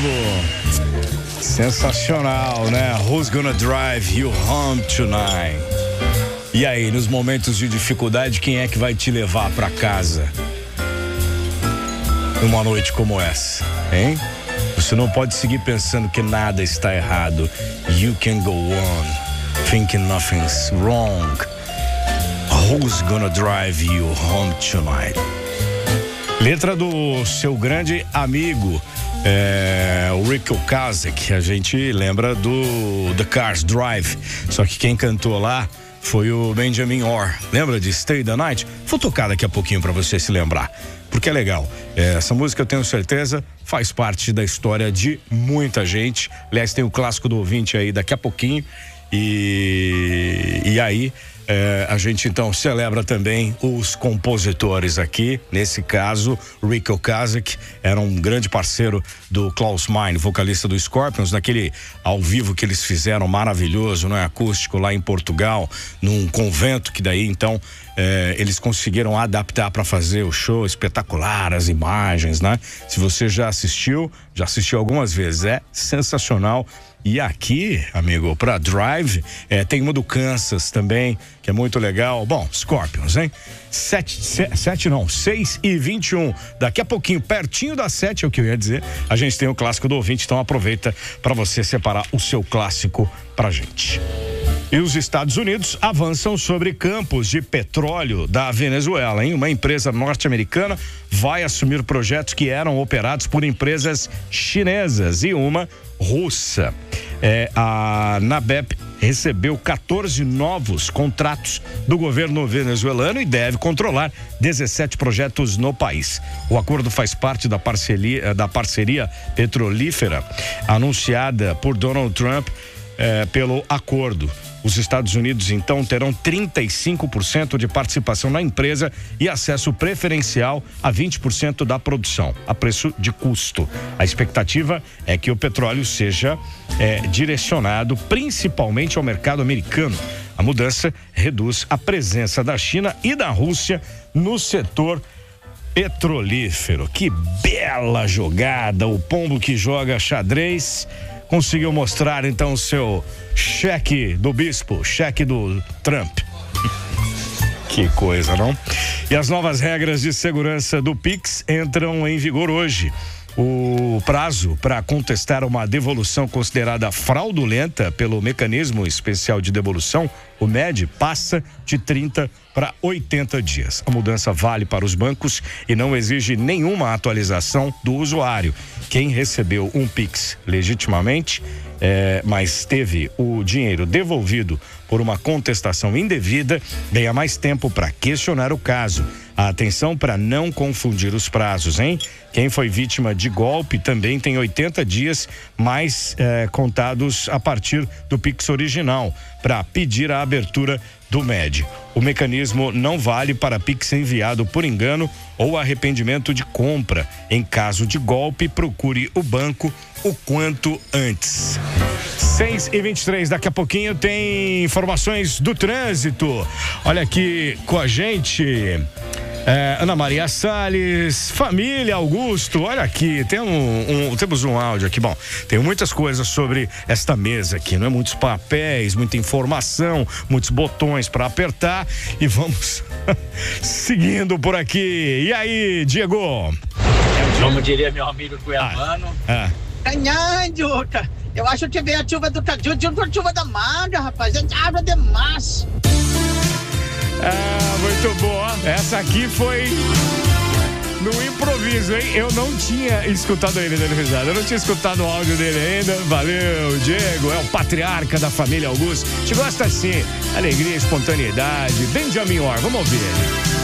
Sensacional, né? Who's Gonna Drive You Home Tonight? E aí, nos momentos de dificuldade, quem é que vai te levar pra casa? Numa noite como essa, hein? Você não pode seguir pensando que nada está errado. You can go on thinking nothing's wrong. Who's Gonna Drive You Home Tonight? Letra do seu grande amigo, o Rick Ocasek. A gente lembra do The Cars Drive. Só que quem cantou lá foi o Benjamin Orr. Lembra de Stay the Night? Vou tocar daqui a pouquinho pra você se lembrar, porque é legal. Essa música, eu tenho certeza, faz parte da história de muita gente. Aliás, tem o clássico do ouvinte aí daqui a pouquinho. E aí a gente então celebra também os compositores aqui. Nesse caso, Rick Ocasek era um grande parceiro do Klaus Meine, vocalista do Scorpions, naquele ao vivo que eles fizeram maravilhoso, não é, acústico lá em Portugal, num convento, que daí então eles conseguiram adaptar para fazer o show espetacular, as imagens, né? Se você já assistiu algumas vezes, é sensacional. E aqui, amigo, pra Drive, tem uma do Kansas também, que é muito legal. Bom, Scorpions, hein? 6h21. Daqui a pouquinho, pertinho das 7, é o que eu ia dizer, a gente tem o clássico do ouvinte, então aproveita para você separar o seu clássico pra gente. E os Estados Unidos avançam sobre campos de petróleo da Venezuela, hein? Uma empresa norte-americana vai assumir projetos que eram operados por empresas chinesas e uma russa. A NABEP recebeu 14 novos contratos do governo venezuelano e deve controlar 17 projetos no país. O acordo faz parte da parceria petrolífera anunciada por Donald Trump pelo acordo. Os Estados Unidos, então, terão 35% de participação na empresa e acesso preferencial a 20% da produção, a preço de custo. A expectativa é que o petróleo seja direcionado principalmente ao mercado americano. A mudança reduz a presença da China e da Rússia no setor petrolífero. Que bela jogada! O pombo que joga xadrez conseguiu mostrar então o seu cheque do bispo, cheque do Trump. Que coisa, não? E as novas regras de segurança do Pix entram em vigor hoje. O prazo para contestar uma devolução considerada fraudulenta pelo Mecanismo Especial de Devolução, o MED, passa de 30 para 80 dias. A mudança vale para os bancos e não exige nenhuma atualização do usuário. Quem recebeu um Pix legitimamente, mas teve o dinheiro devolvido por uma contestação indevida, ganha mais tempo para questionar o caso. Atenção para não confundir os prazos, hein? Quem foi vítima de golpe também tem 80 dias mais contados a partir do Pix original para pedir a abertura do MED. O mecanismo não vale para Pix enviado por engano ou arrependimento de compra. Em caso de golpe, procure o banco o quanto antes. 6h23, daqui a pouquinho tem informações do trânsito. Olha aqui com a gente Ana Maria Salles, família Augusto. Olha aqui, temos um áudio aqui. Bom, tem muitas coisas sobre esta mesa aqui, não é? Muitos papéis, muita informação, muitos botões para apertar e vamos seguindo por aqui. E aí, Diego? Como diria meu amigo Cuiabano, ganhando, eu acho que veio a chuva do Caju, a chuva da Manga, rapaz, é água demais. Muito bom. Essa aqui foi no improviso, hein? Eu não tinha escutado ele dando risada. Eu não tinha escutado o áudio dele ainda. Valeu, Diego. É o patriarca da família Augusto. Te gosta assim. Alegria, espontaneidade. Benjamin Orr. Vamos ouvir ele.